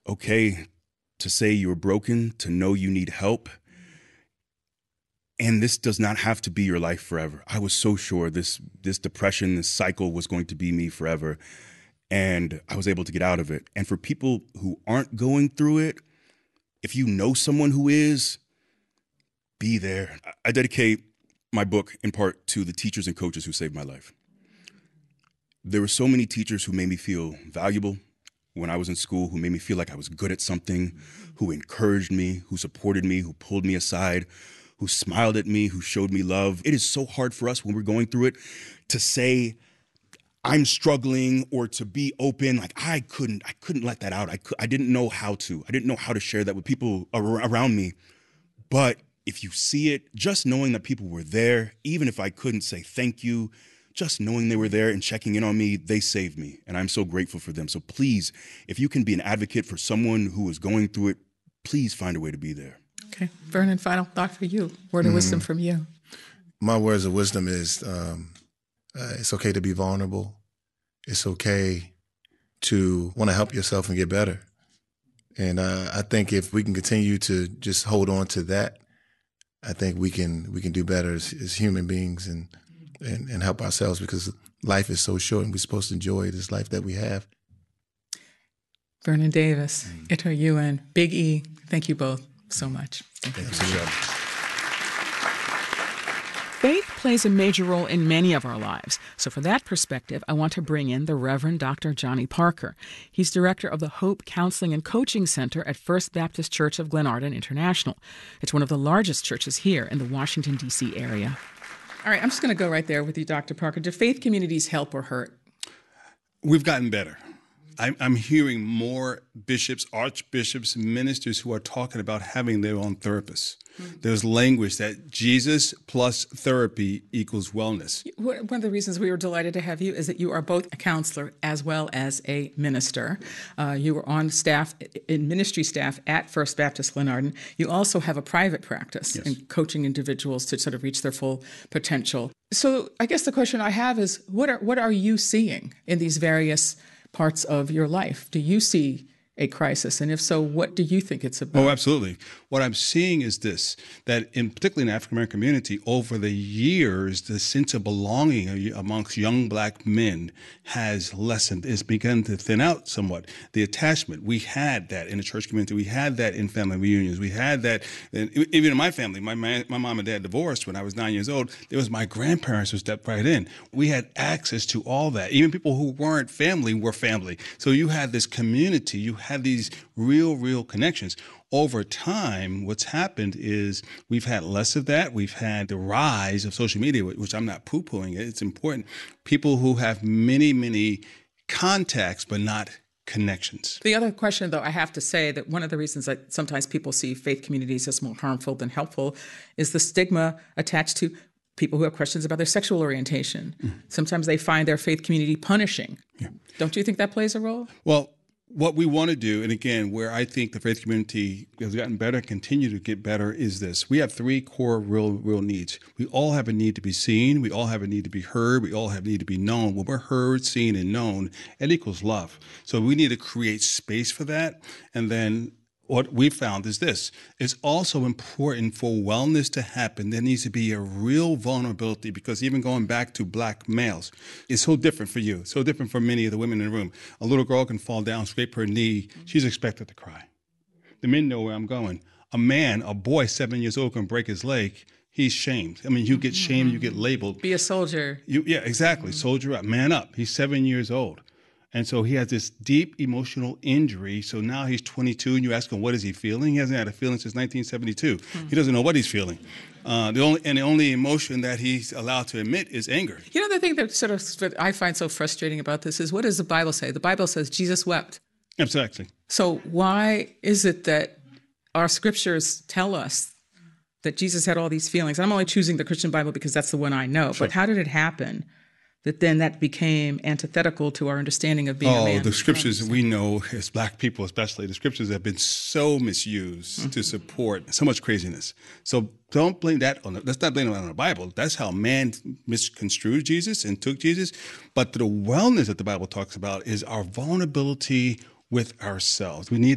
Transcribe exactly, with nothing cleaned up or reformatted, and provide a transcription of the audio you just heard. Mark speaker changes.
Speaker 1: okay to say you're broken, to know you need help. And this does not have to be your life forever. I was so sure this this depression, this cycle was going to be me forever. And I was able to get out of it. And for people who aren't going through it, if you know someone who is, be there. I dedicate my book in part to the teachers and coaches who saved my life. There were so many teachers who made me feel valuable when I was in school, who made me feel like I was good at something, who encouraged me, who supported me, who pulled me aside, who smiled at me, who showed me love. It is so hard for us when we're going through it to say, I'm struggling, or to be open. Like I couldn't, I couldn't let that out. I, could, I didn't know how to. I didn't know how to share that with people ar- around me. But if you see it, just knowing that people were there, even if I couldn't say thank you, just knowing they were there and checking in on me, they saved me. And I'm so grateful for them. So please, if you can be an advocate for someone who is going through it, please find a way to be there.
Speaker 2: Okay. Vernon, final thought for you. Word of mm. wisdom from you.
Speaker 3: My words of wisdom is um, uh, it's okay to be vulnerable. It's okay to want to help yourself and get better. And uh, I think if we can continue to just hold on to that, I think we can we can do better as, as human beings and, and, and help ourselves, because life is so short and we're supposed to enjoy this life that we have.
Speaker 2: Vernon Davis, mm. Ito Ewan, Big E, thank you both so much. Thank you.
Speaker 3: Thank you.
Speaker 4: Faith plays a major role in many of our lives. So for that perspective, I want to bring in the Reverend Doctor Johnny Parker. He's director of the Hope Counseling and Coaching Center at First Baptist Church of Glenarden International. It's one of the largest churches here in the Washington, D C area.
Speaker 2: All right, I'm just going to go right there with you, Doctor Parker. Do faith communities help or hurt?
Speaker 5: We've gotten better. I'm hearing more bishops, archbishops, ministers who are talking about having their own therapists. Mm-hmm. There's language that Jesus plus therapy equals wellness.
Speaker 2: One of the reasons we were delighted to have you is that you are both a counselor as well as a minister. Uh, you were on staff, in ministry staff at First Baptist Glenarden. You also have a private practice yes. in coaching individuals to sort of reach their full potential. So I guess the question I have is, what are what are you seeing in these various parts of your life? Do you see a crisis? And if so, what do you think it's about?
Speaker 5: Oh, absolutely. What I'm seeing is this, that in particularly in the African-American community, over the years, the sense of belonging amongst young black men has lessened. It's begun to thin out somewhat. The attachment, we had that in the church community. We had that in family reunions. We had that, in, even in my family. My, man, my mom and dad divorced when I was nine years old. It was my grandparents who stepped right in. We had access to all that. Even people who weren't family were family. So you had this community. You had these real, real connections. Over time, what's happened is we've had less of that. We've had the rise of social media, which I'm not poo-pooing it. It's important. People who have many, many contacts, but not connections.
Speaker 2: The other question, though, I have to say that one of the reasons that sometimes people see faith communities as more harmful than helpful is the stigma attached to people who have questions about their sexual orientation. Mm-hmm. Sometimes they find their faith community punishing. Yeah. Don't you think that plays a role?
Speaker 5: Well, what we want to do, and again, where I think the faith community has gotten better, continue to get better, is this. We have three core real, real needs. We all have a need to be seen. We all have a need to be heard. We all have a need to be known. When we're heard, seen, and known, it equals love. So we need to create space for that. And then what we found is this. It's also important for wellness to happen. There needs to be a real vulnerability, because even going back to black males, it's so different for you, so different for many of the women in the room. A little girl can fall down, scrape her knee. She's expected to cry. The men know where I'm going. A man, a boy seven years old can break his leg. He's shamed. I mean, you get shamed, you get labeled.
Speaker 2: Be a soldier.
Speaker 5: You, yeah, exactly. Mm-hmm. Soldier up, man up. He's seven years old. And so he has this deep emotional injury. So now he's twenty-two, and you ask him, what is he feeling? He hasn't had a feeling since nineteen seventy-two. Mm-hmm. He doesn't know what he's feeling. Uh, the only And the only emotion that he's allowed to admit is anger.
Speaker 2: You know, the thing that sort of that I find so frustrating about this is, what does the Bible say? The Bible says Jesus wept.
Speaker 5: Exactly.
Speaker 2: So why is it that our scriptures tell us that Jesus had all these feelings? I'm only choosing the Christian Bible because that's the one I know. Sure. But how did it happen that then that became antithetical to our understanding of being
Speaker 5: oh,
Speaker 2: a man?
Speaker 5: Oh, the scriptures we know, as black people especially, the scriptures have been so misused mm-hmm. to support so much craziness. So don't blame that on the, let's not blame it on the Bible. That's how man misconstrued Jesus and took Jesus. But the wellness that the Bible talks about is our vulnerability with ourselves. We need